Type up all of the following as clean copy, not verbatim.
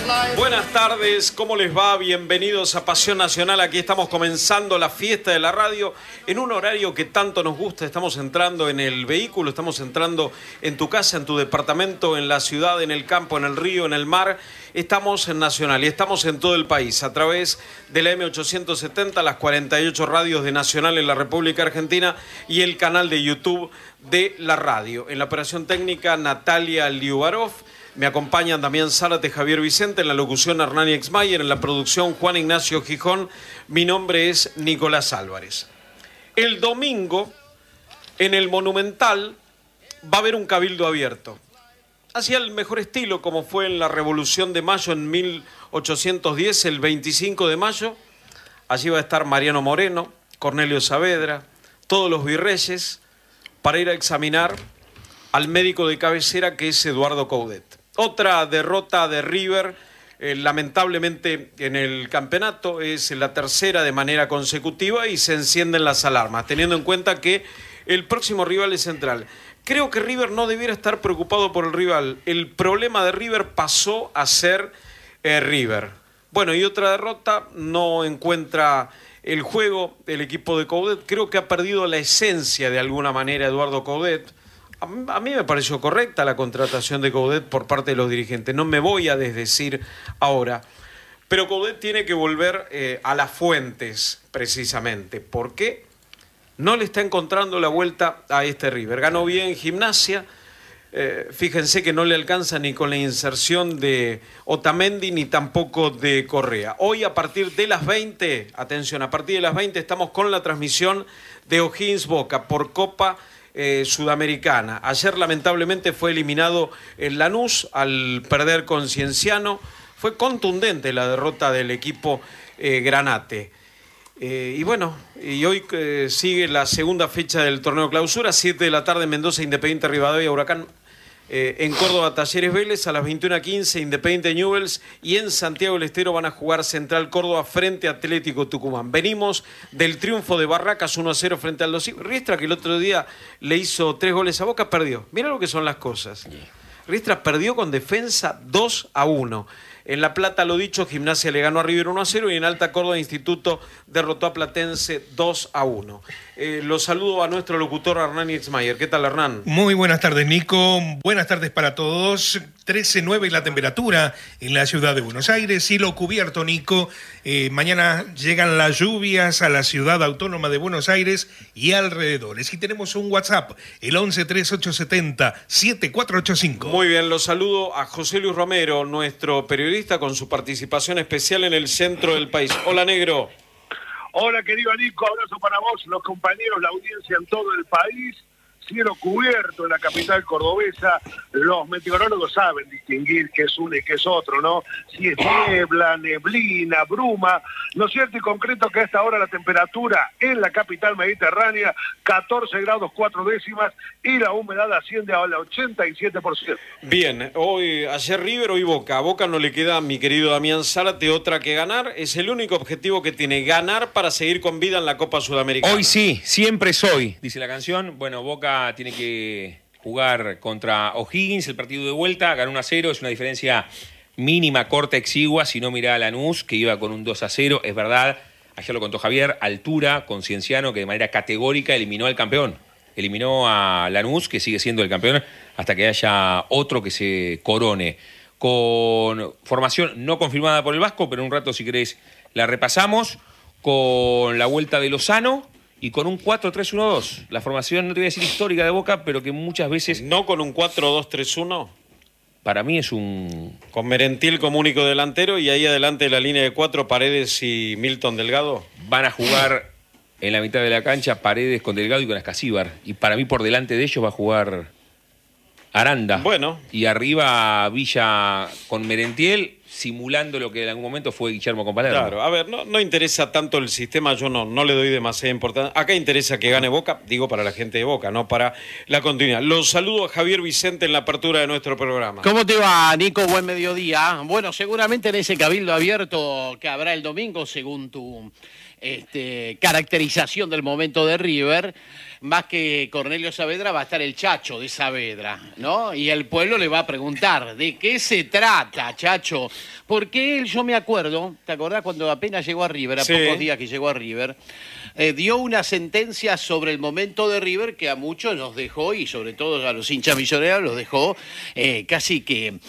Buenas tardes, ¿cómo les va? Bienvenidos a Pasión Nacional. Aquí estamos comenzando la fiesta de la radio en un horario que tanto nos gusta. Estamos entrando en el vehículo, estamos entrando en tu casa, en tu departamento, en la ciudad, en el campo, en el río, en el mar. Estamos en Nacional y estamos en todo el país a través de la M870, las 48 radios de Nacional en la República Argentina y el canal de YouTube de la radio. En la operación técnica, Natalia Liubarov. Me acompañan Damián Zárate, Javier Vicente, en la locución Hernán Exmayer, en la producción Juan Ignacio Gijón. Mi nombre es Nicolás Álvarez. El domingo, en el Monumental, va a haber un cabildo abierto. Hacia el mejor estilo, como fue en la Revolución de Mayo en 1810, el 25 de mayo. Allí va a estar Mariano Moreno, Cornelio Saavedra, todos los virreyes, para ir a examinar al médico de cabecera, que es Eduardo Coudet. Otra derrota de River, lamentablemente en el campeonato, es la tercera de manera consecutiva y se encienden las alarmas, teniendo en cuenta que el próximo rival es Central. Creo que River no debiera estar preocupado por el rival. El problema de River pasó a ser River. Bueno, y otra derrota, no encuentra el juego el equipo de Coudet. Creo que ha perdido la esencia de alguna manera Eduardo Coudet. A mí me pareció correcta la contratación de Coudet por parte de los dirigentes. No me voy a desdecir ahora. Pero Coudet tiene que volver a las fuentes, precisamente. ¿Por qué? No le está encontrando la vuelta a este River. Ganó bien Gimnasia. Fíjense que no le alcanza ni con la inserción de Otamendi ni tampoco de Correa. Hoy a partir de las 20, atención, a partir de las 20 estamos con la transmisión de O'Higgins Boca por Copa Sudamericana. Ayer lamentablemente fue eliminado el Lanús al perder con Cienciano. Fue contundente la derrota del equipo Granate. Y bueno, y hoy sigue la segunda fecha del torneo clausura, 7 de la tarde Mendoza, Independiente Rivadavia, Huracán. En Córdoba, Talleres Vélez, a las 21:15, Independiente Newell's, y en Santiago del Estero van a jugar Central Córdoba frente a Atlético Tucumán. Venimos del triunfo de Barracas 1-0 frente al Aldo Riestra, que el otro día le hizo 3 goles a Boca, perdió. Mira lo que son las cosas. Riestra perdió con Defensa 2-1. En La Plata, lo dicho, Gimnasia le ganó a River 1-0 y en Alta Córdoba Instituto derrotó a Platense 2-1. Los saludo a nuestro locutor Hernán Exmayer. ¿Qué tal, Hernán? Muy buenas tardes, Nico. Buenas tardes para todos. 13.9 la temperatura en la ciudad de Buenos Aires. Cielo cubierto, Nico. Mañana llegan las lluvias a la ciudad autónoma de Buenos Aires y alrededores. Y tenemos un WhatsApp, el 113870-7485. Muy bien, los saludo a José Luis Romero, nuestro periodista, con su participación especial en el centro del país. Hola, negro. Hola, querido Nico, abrazo para vos, los compañeros, la audiencia en todo el país. Cielo cubierto en la capital cordobesa. Los meteorólogos saben distinguir qué es uno y qué es otro, ¿no? Si es niebla, neblina, bruma. Lo cierto y concreto que a esta hora la temperatura en la capital mediterránea, 14 grados 4 décimas, y la humedad asciende al 87%. Bien, ayer River, hoy Boca. A Boca no le queda, a mi querido Damián Zárate, otra que ganar. Es el único objetivo que tiene, ganar para seguir con vida en la Copa Sudamericana. Hoy sí, siempre es hoy, dice la canción. Bueno, Boca tiene que jugar contra O'Higgins el partido de vuelta, ganó 1-0, es una diferencia mínima, corta, exigua. Si no, mirá a Lanús, que iba con un 2-0, es verdad, ayer lo contó Javier, altura con Cienciano, que de manera categórica eliminó al campeón, eliminó a Lanús, que sigue siendo el campeón hasta que haya otro que se corone. Con formación no confirmada por el Vasco, pero en un rato, si querés, la repasamos, con la vuelta de Lozano y con un 4-3-1-2. La formación, no te voy a decir histórica de Boca, pero que muchas veces... ¿No con un 4-2-3-1? Para mí es un... Con Merentiel como único delantero y ahí adelante de la línea de 4, Paredes y Milton Delgado. Van a jugar en la mitad de la cancha Paredes con Delgado y con Ascasíbar. Y para mí por delante de ellos va a jugar Aranda. Bueno. Y arriba Villa con Merentiel, simulando lo que en algún momento fue Guillermo con Palermo. Claro, a ver, no interesa tanto el sistema, yo no le doy demasiada importancia. Acá interesa que gane Boca, digo para la gente de Boca, no para la continuidad. Los saludo a Javier Vicente en la apertura de nuestro programa. ¿Cómo te va, Nico? Buen mediodía. Bueno, seguramente en ese cabildo abierto que habrá el domingo, según tu caracterización del momento de River, más que Cornelio Saavedra va a estar el Chacho de Saavedra, ¿no? Y el pueblo le va a preguntar, ¿de qué se trata, Chacho? Porque él, yo me acuerdo, ¿te acordás cuando apenas llegó a River, a pocos días que llegó a River, dio una sentencia sobre el momento de River que a muchos nos dejó, y sobre todo a los hinchas millonarios los dejó casi que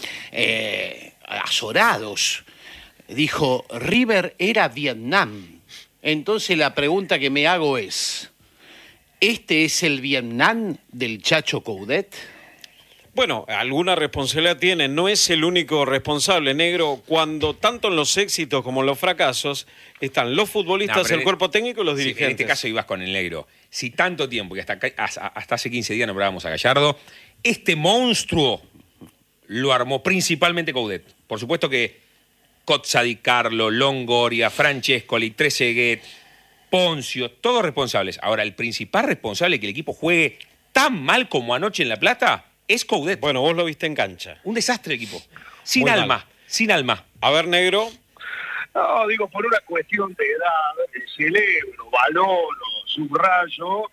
azorados. Dijo, River era Vietnam. Entonces la pregunta que me hago es, ¿este es el Vietnam del Chacho Coudet? Bueno, alguna responsabilidad tiene, no es el único responsable, Negro, cuando tanto en los éxitos como en los fracasos están los futbolistas, el cuerpo técnico y los dirigentes. En este caso ibas con el Negro. Si tanto tiempo, y hasta hace 15 días nombrábamos a Gallardo, este monstruo lo armó principalmente Coudet. Por supuesto que Cozza Di Carlo, Longoria, Francescoli, Trezeguet, Poncio, todos responsables. Ahora, el principal responsable de que el equipo juegue tan mal como anoche en La Plata es Coudet. Bueno, vos lo viste en cancha. Un desastre el equipo. Sin Muy alma, mal. sin alma. A ver, Negro. No, digo, por una cuestión de edad, celebro, valoro, subrayo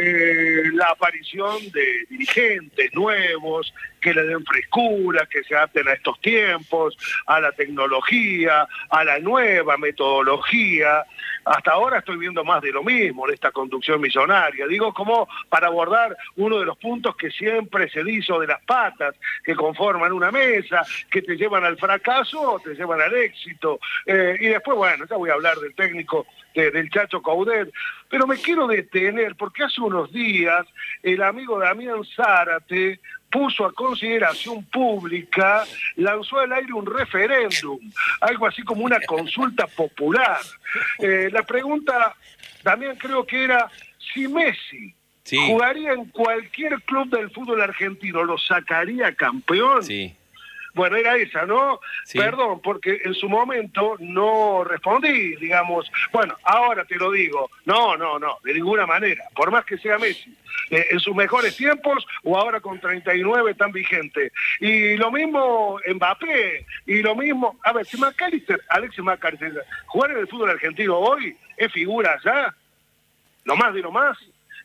la aparición de dirigentes nuevos que le den frescura, que se adapten a estos tiempos, a la tecnología, a la nueva metodología. Hasta ahora estoy viendo más de lo mismo en esta conducción millonaria. Digo, como para abordar uno de los puntos que siempre se hizo de las patas, que conforman una mesa, que te llevan al fracaso o te llevan al éxito. Y después, bueno, ya voy a hablar del técnico del Chacho Coudet, pero me quiero detener porque hace unos días el amigo Damián Zárate puso a consideración pública, lanzó al aire un referéndum, algo así como una consulta popular. La pregunta, Damián, creo que era si Messi jugaría en cualquier club del fútbol argentino, ¿lo sacaría campeón? Sí. Bueno, era esa, ¿no? Sí. Perdón, porque en su momento no respondí, digamos. Bueno, ahora te lo digo. No, de ninguna manera. Por más que sea Messi. En sus mejores tiempos o ahora con 39 tan vigente. Y lo mismo Mbappé. Y lo mismo... A ver, si Alexis McAllister, jugar en el fútbol argentino hoy es figura ya. Lo más de lo más.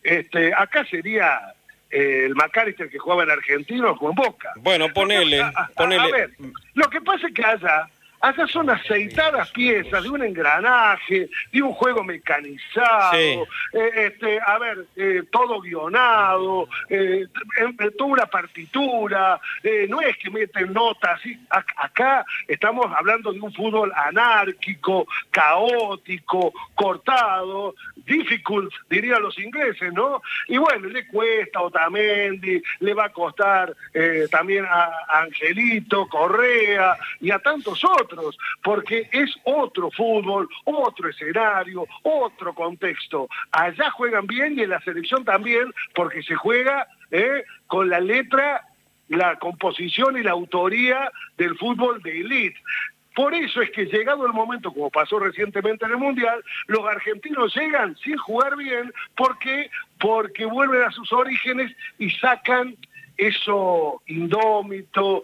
Acá sería... el McAllister que jugaba en Argentino o en Boca. Bueno, ponele. A ver, lo que pasa es que allá son aceitadas piezas de un engranaje, de un juego mecanizado, sí. Todo guionado, toda una partitura, no es que meten notas, ¿sí? Acá estamos hablando de un fútbol anárquico, caótico, cortado, difficult, dirían los ingleses, ¿no? Y bueno, le cuesta a Otamendi, le va a costar también a Angelito, Correa y a tantos otros, porque es otro fútbol, otro escenario, otro contexto. Allá juegan bien y en la selección también, porque se juega con la letra, la composición y la autoría del fútbol de élite. Por eso es que llegado el momento, como pasó recientemente en el Mundial, los argentinos llegan sin jugar bien porque vuelven a sus orígenes y sacan eso indómito,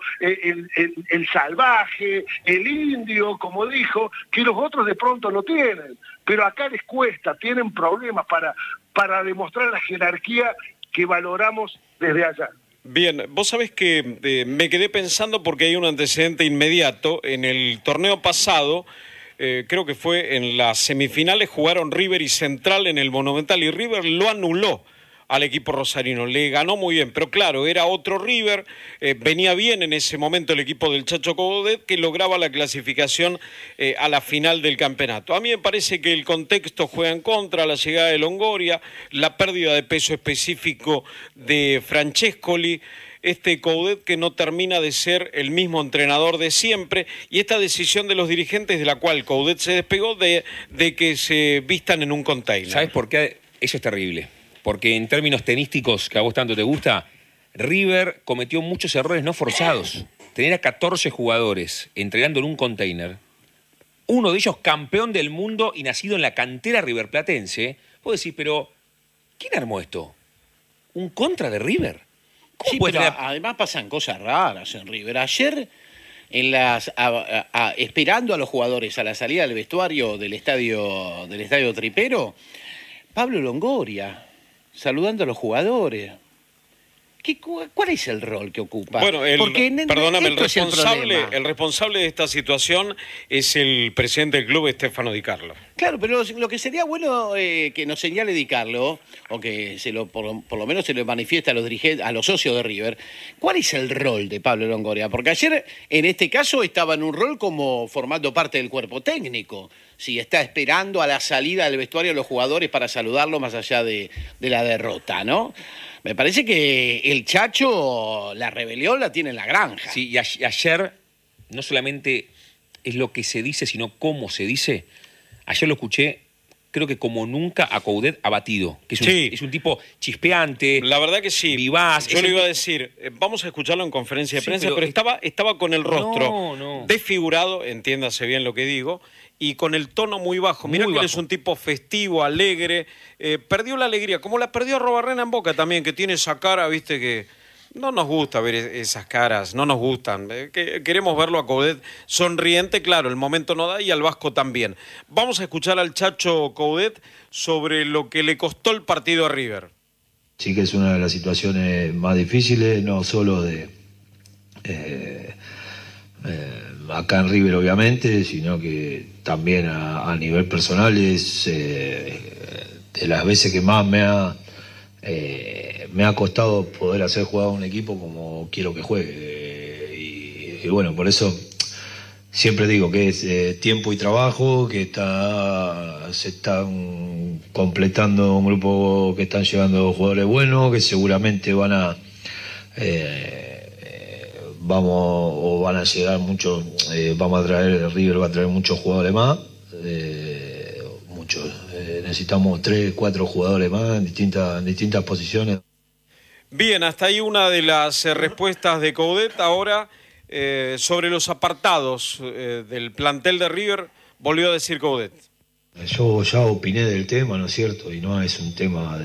el salvaje, el indio, como dijo, que los otros de pronto no tienen. Pero acá les cuesta, tienen problemas para demostrar la jerarquía que valoramos desde allá. Bien, vos sabés que me quedé pensando porque hay un antecedente inmediato. En el torneo pasado, creo que fue en las semifinales, jugaron River y Central en el Monumental y River lo anuló al equipo rosarino, le ganó muy bien, pero claro, era otro River, venía bien en ese momento el equipo del Chacho Coudet que lograba la clasificación a la final del campeonato. A mí me parece que el contexto juega en contra, la llegada de Longoria, la pérdida de peso específico de Francescoli, Coudet que no termina de ser el mismo entrenador de siempre, y esta decisión de los dirigentes de la cual Coudet se despegó de que se vistan en un container. ¿Sabes por qué? Eso es terrible. Porque en términos tenísticos, que a vos tanto te gusta, River cometió muchos errores no forzados. Tener a 14 jugadores entrenando en un container, uno de ellos campeón del mundo y nacido en la cantera riverplatense, vos decís, pero ¿quién armó esto? ¿Un contra de River? Sí, pero además pasan cosas raras en River. Ayer esperando a los jugadores a la salida del vestuario del estadio Tripero, Pablo Longoria, saludando a los jugadores. ¿Cuál es el rol que ocupa? Bueno, perdóname, el esto es el responsable de esta situación es el presidente del club, Stefano Di Carlo. Claro, pero lo que sería bueno que nos señale Di Carlo, o que por lo menos se lo manifiesta a los dirigentes, a los socios de River, ¿cuál es el rol de Pablo Longoria? Porque ayer, en este caso, estaba en un rol como formando parte del cuerpo técnico. Si está esperando a la salida del vestuario de los jugadores para saludarlo más allá de la derrota, ¿no? Me parece que el Chacho, la rebelión la tiene en la granja. Sí, y ayer no solamente es lo que se dice, sino cómo se dice. Ayer lo escuché, creo que como nunca, a Coudet abatido. Que es un tipo chispeante. La verdad que sí. Vivaz. Yo le iba a decir, vamos a escucharlo en conferencia de prensa, pero estaba con el rostro desfigurado, entiéndase bien lo que digo, y con el tono muy bajo. Mirá que él es un tipo festivo, alegre. Perdió la alegría, como la perdió Arrobarrena en Boca también, que tiene esa cara, viste, que no nos gusta ver esas caras, no nos gustan. Queremos verlo a Coudet sonriente, claro, el momento no da, y al Vasco también. Vamos a escuchar al Chacho Coudet sobre lo que le costó el partido a River. Sí que es una de las situaciones más difíciles, no solo de acá en River obviamente, sino que también a nivel personal es de las veces que más me ha costado poder hacer jugar a un equipo como quiero que juegue. Y bueno, por eso siempre digo que es tiempo y trabajo, que se están completando un grupo, que están llegando jugadores buenos, que seguramente van a llegar muchos, River va a traer muchos jugadores más, necesitamos 3, 4 jugadores más en distintas posiciones. Bien, hasta ahí una de las respuestas de Coudet. Ahora, sobre los apartados del plantel de River, volvió a decir Coudet. Yo ya opiné del tema, ¿no es cierto? Y no es un tema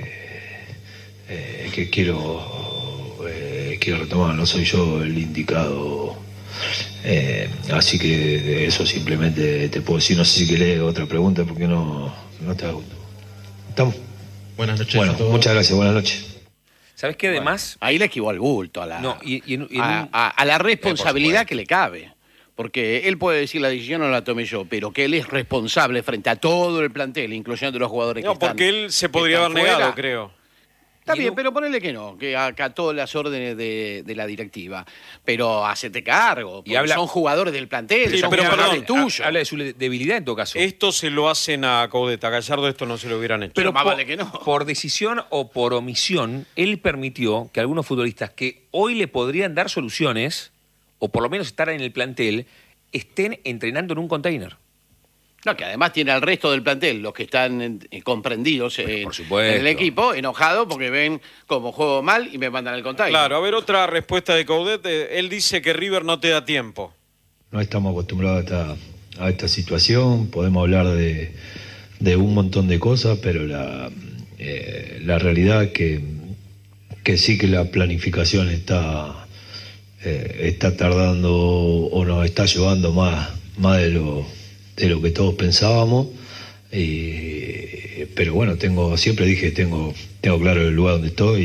que quiero retomar, no soy yo el indicado. Así que de eso simplemente te puedo decir. No sé si querés otra pregunta, porque no te hago. ¿Estamos? Buenas noches. Bueno, muchas gracias, buenas noches. ¿Sabes qué? Además... Ahí le esquivó al bulto, a la responsabilidad que le cabe. Porque él puede decir la decisión no la tomé yo, pero que él es responsable frente a todo el plantel, incluyendo los jugadores que están. No, porque él se podría haber negado, creo. Está bien, pero ponele que no, que acató las órdenes de la directiva. Pero hacete cargo, son jugadores del plantel, sí, son pero jugadores tuyos. Habla de su debilidad en todo caso. Esto se lo hacen a Coudet, a Gallardo esto no se lo hubieran hecho. Pero más vale que no. Por decisión o por omisión, él permitió que algunos futbolistas que hoy le podrían dar soluciones, o por lo menos estar en el plantel, estén entrenando en un container. No, que además tiene al resto del plantel, los que están comprendidos por supuesto, en el equipo, enojados porque ven cómo juego mal y me mandan al container. Claro, a ver, otra respuesta de Coudet. Él dice que River no te da tiempo. No estamos acostumbrados a esta situación, podemos hablar de un montón de cosas, pero la realidad es que sí que la planificación está tardando o nos está llevando más de lo que todos pensábamos, pero bueno, siempre dije, tengo claro el lugar donde estoy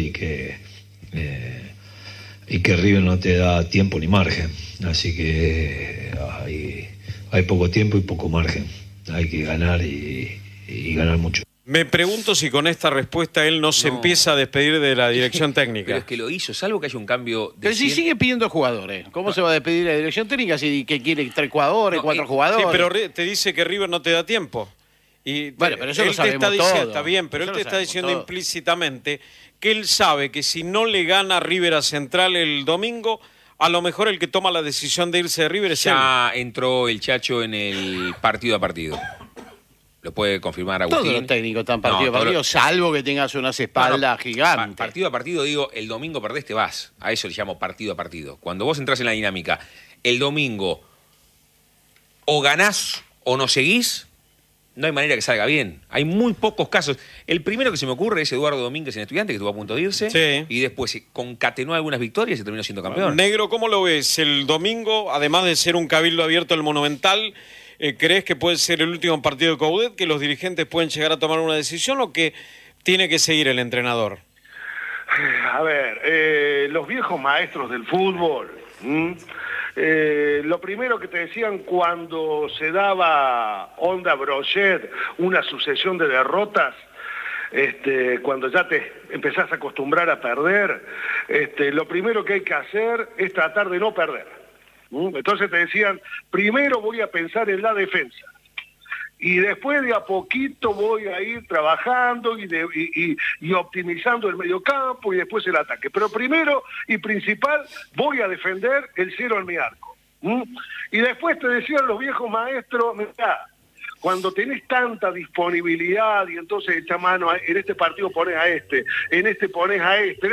y que River no te da tiempo ni margen, así que hay poco tiempo y poco margen, hay que ganar y ganar mucho. Me pregunto si con esta respuesta él no se empieza a despedir de la dirección técnica. Pero es que lo hizo, salvo que haya un cambio de... Pero si sigue pidiendo jugadores, ¿cómo se va a despedir de la dirección técnica si que quiere 3 jugadores, 4 jugadores? Sí, pero te dice que River no te da tiempo. Y bueno, pero eso él lo sabemos te está diciendo, todo. está bien, pero Eso él te está diciendo todo. implícitamente que él sabe que si no le gana River a Central el domingo, a lo mejor el que toma la decisión de irse de River es él. Ya entró el Chacho en el partido a partido. Lo puede confirmar Agustín. Todos los técnicos están partido a partido, salvo que tengas unas espaldas gigantes. Partido a partido, digo, el domingo perdés, te vas. A eso le llamo partido a partido. Cuando vos entrás en la dinámica, el domingo o ganás o no seguís, no hay manera que salga bien. Hay muy pocos casos. El primero que se me ocurre es Eduardo Domínguez en Estudiantes, que estuvo a punto de irse. Sí. Y después concatenó algunas victorias y terminó siendo campeón. Negro, ¿cómo lo ves? El domingo, además de ser un cabildo abierto del Monumental, ¿crees que puede ser el último partido de Coudet, que los dirigentes pueden llegar a tomar una decisión o que tiene que seguir el entrenador? A ver, los viejos maestros del fútbol, lo primero que te decían cuando se daba onda brochet, una sucesión de derrotas, cuando ya te empezás a acostumbrar a perder, lo primero que hay que hacer es tratar de no perder. Entonces te decían, primero voy a pensar en la defensa. Y después de a poquito voy a ir trabajando y optimizando el mediocampo y después el ataque. Pero primero y principal voy a defender el cero en mi arco. Y después te decían los viejos maestros, mirá, cuando tenés tanta disponibilidad y entonces echa mano, en este partido pones a este, en este pones a este.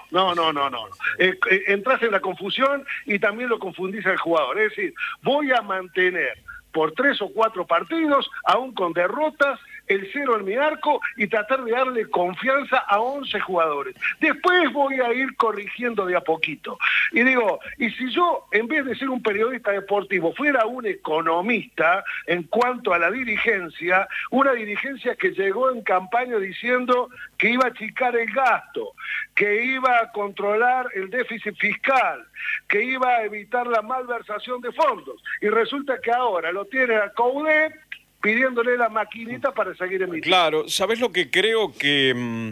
No. Entrás en la confusión y también lo confundís al jugador. Es decir, voy a mantener por 3 o 4 partidos, aún con derrotas, el cero en mi arco y tratar de darle confianza a 11 jugadores. Después voy a ir corrigiendo de a poquito. Y digo, y si yo, en vez de ser un periodista deportivo, fuera un economista en cuanto a la dirigencia, una dirigencia que llegó en campaña diciendo que iba a achicar el gasto, que iba a controlar el déficit fiscal, que iba a evitar la malversación de fondos. Y resulta que ahora lo tiene a Coudet pidiéndole la maquinita para seguir emitiendo. Claro, ¿sabés lo que creo? Que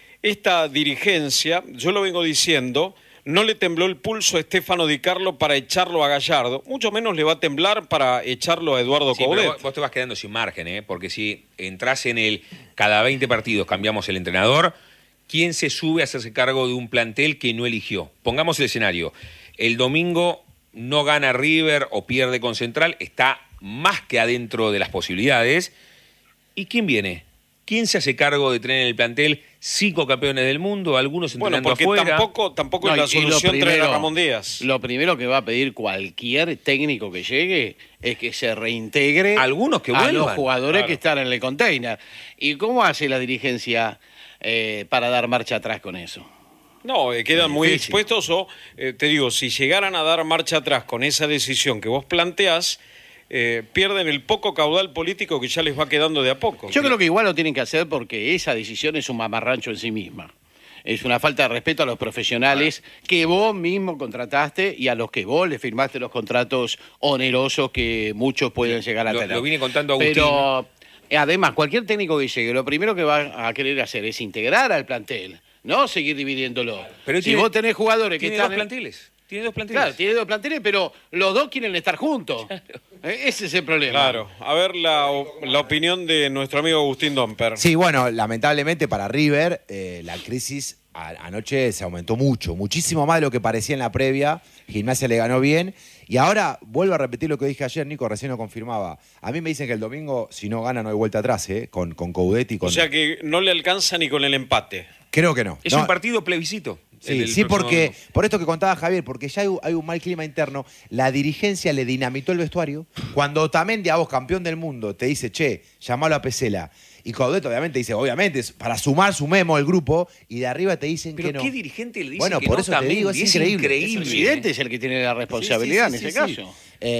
esta dirigencia, yo lo vengo diciendo, no le tembló el pulso a Stefano Di Carlo para echarlo a Gallardo, mucho menos le va a temblar para echarlo a Eduardo Coudet. Pero vos te vas quedando sin margen, porque si entras en cada 20 partidos cambiamos el entrenador, ¿quién se sube a hacerse cargo de un plantel que no eligió? Pongamos el escenario, el domingo no gana River o pierde con Central, está más que adentro de las posibilidades. ¿Y quién viene? ¿Quién se hace cargo de tener en el plantel 5 campeones del mundo, algunos entrenando afuera? Bueno, porque tampoco es la solución traer a Ramón Díaz. Lo primero que va a pedir cualquier técnico que llegue es que se reintegre algunos que vuelvan, a los jugadores que están en el container. ¿Y cómo hace la dirigencia para dar marcha atrás con eso? No, quedan muy expuestos o, te digo, si llegaran a dar marcha atrás con esa decisión que vos planteás, pierden el poco caudal político que ya les va quedando de a poco. Yo creo que igual lo tienen que hacer porque esa decisión es un mamarrancho en sí misma. Es una falta de respeto a los profesionales que vos mismo contrataste y a los que vos le firmaste los contratos onerosos que muchos pueden llegar a tener. Lo vine contando Agustín. Pero además, cualquier técnico que llegue, lo primero que va a querer hacer es integrar al plantel, no seguir dividiéndolo. Pero si vos tenés jugadores que están... Tiene dos planteles. Claro, tiene 2 planteles, pero los dos quieren estar juntos. Claro. Ese es el problema. Claro. A ver la opinión de nuestro amigo Agustín Domper. Sí, bueno, lamentablemente para River, la crisis anoche se aumentó muchísimo más de lo que parecía en la previa. Gimnasia le ganó bien. Y ahora, vuelvo a repetir lo que dije ayer, Nico, recién lo confirmaba. A mí me dicen que el domingo, si no gana, no hay vuelta atrás, con Coudet y con... O sea que no le alcanza ni con el empate. Creo que no. Es un partido plebiscito. Sí, porque por esto que contaba Javier, porque ya hay un mal clima interno, la dirigencia le dinamitó el vestuario. Cuando Otamendi, a vos, campeón del mundo, te dice, che, llamalo a Pesela, y Coudet obviamente dice, obviamente, para sumemos el grupo, y de arriba te dicen que no. ¿Pero qué dirigente le dice bueno, que por no? eso te digo, es increíble. El presidente es el que tiene la responsabilidad en ese caso.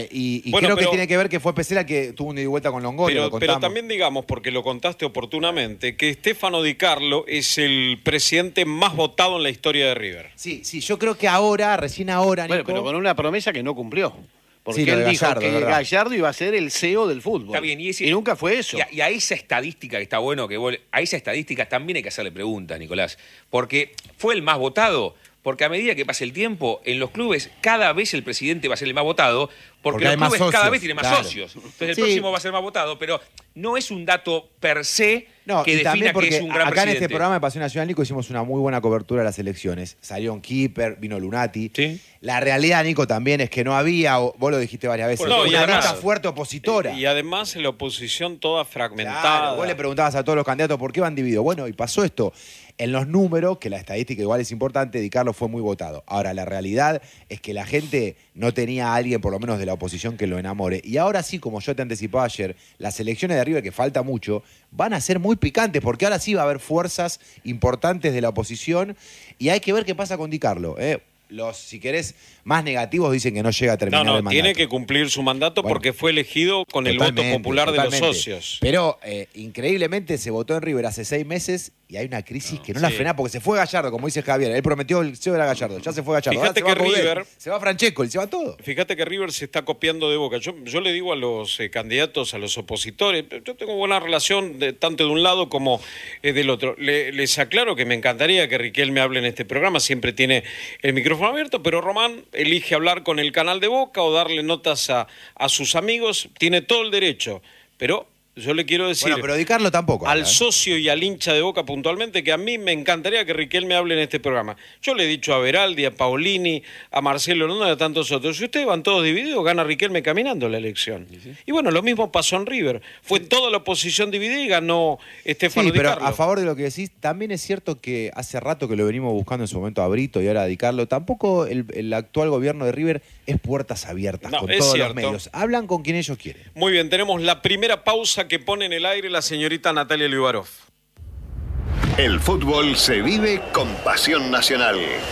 Y bueno, creo que tiene que ver que fue Pesela que tuvo un ida y vuelta con Longoria. Pero también digamos, porque lo contaste oportunamente, que Stefano Di Carlo es el presidente más votado en la historia de River. Sí, yo creo que ahora, recién ahora, Nico... Bueno, pero con una promesa que no cumplió. Porque sí, él dijo Gallardo, que Gallardo iba a ser el CEO del fútbol. Está bien, y nunca fue eso. Y a esa estadística que está bueno, a esa estadística también hay que hacerle preguntas, Nicolás. Porque fue el más votado. Porque a medida que pase el tiempo, en los clubes cada vez el presidente va a ser el más votado, porque los clubes cada vez tienen más socios. Entonces el próximo va a ser más votado, pero no es un dato per se que defina que es un gran acá presidente. En este programa de Pasión Nacional, Nico, hicimos una muy buena cobertura de las elecciones. Salió un keeper, vino Lunati. ¿Sí? La realidad, Nico, también es que no había, vos lo dijiste varias veces, una nota fuerte opositora. Y además la oposición toda fragmentada. Claro, vos le preguntabas a todos los candidatos por qué van divididos. Bueno, y pasó esto. En los números, que la estadística igual es importante, Di Carlo fue muy votado. Ahora, la realidad es que la gente no tenía a alguien, por lo menos de la oposición que lo enamore. Y ahora sí, como yo te anticipaba ayer, las elecciones de River, que falta mucho, van a ser muy picantes, porque ahora sí va a haber fuerzas importantes de la oposición y hay que ver qué pasa con Di Carlo. Los, si querés, más negativos dicen que no llega a terminar el mandato. Tiene que cumplir su mandato porque fue elegido con el voto popular de los socios. Pero increíblemente se votó en River hace 6 meses y hay una crisis que no la frena porque se fue Gallardo, como dice Javier. Él prometió el CEO era Gallardo, ya se fue Gallardo. Fíjate que River... Se va Francesco, se va todo. Fíjate que River se está copiando de Boca. Yo le digo a los candidatos, a los opositores, yo tengo buena relación tanto de un lado como del otro. Les aclaro que me encantaría que Riquelme hable en este programa, siempre tiene el micrófono abierto, pero Román elige hablar con el canal de Boca o darle notas a sus amigos, tiene todo el derecho, pero yo le quiero decir pero Di Carlo tampoco, al socio y al hincha de Boca puntualmente que a mí me encantaría que Riquelme hable en este programa. Yo le he dicho a Beraldi, a Paolini, a Marcelo Londra y a tantos otros, si ustedes van todos divididos, gana Riquelme caminando la elección. ¿Sí? Y bueno, lo mismo pasó en River. Fue toda la oposición dividida y ganó Stefano Di Carlo. Pero a favor de lo que decís, también es cierto que hace rato que lo venimos buscando en su momento a Brito y ahora a Di Carlo. Tampoco el actual gobierno de River es puertas abiertas con todos los medios. Hablan con quien ellos quieren. Muy bien, tenemos la primera pausa que pone en el aire la señorita Natalia Liubarov. El fútbol se vive con pasión nacional.